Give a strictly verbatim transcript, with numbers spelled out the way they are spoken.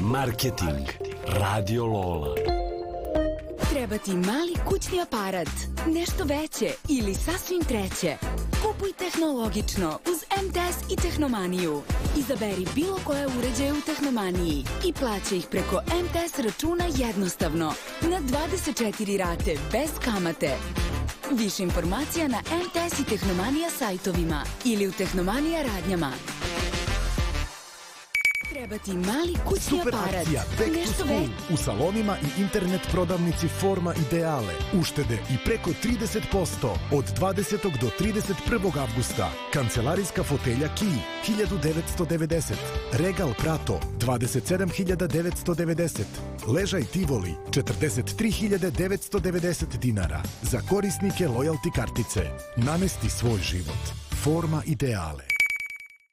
Marketing. Radio Lola. Treba ti mali kućni aparat, nešto veće ili sasvim treće. Kupuj tehnologično uz M T S i Tehnomaniju. Izaberi bilo koje uređaje u Tehnomaniji i plaća ih preko M T S računa jednostavno, na dvadeset četiri rate bez kamate. Više informacija na M T S i Tehnomanija sajtovima ili u Tehnomanija radnjama. Treba ti mali kućni Super aparat, akcija Back to nešto School veće. u salonima i internet prodavnici Forma Ideale. Uštede i preko trideset posto od dvadesetog do trideset prvog avgusta. Kancelarijska fotelja Key hiljadu devetsto devedeset. Regal Prato dvadeset sedam hiljada devetsto devedeset. Ležaj Tivoli četrdeset tri hiljade devetsto devedeset dinara. Za korisnike lojalty kartice. Namesti svoj život. Forma Ideale.